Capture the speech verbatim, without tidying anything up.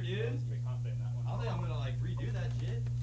dude. Pretty confident in that one. I don't think I'm gonna like redo that shit.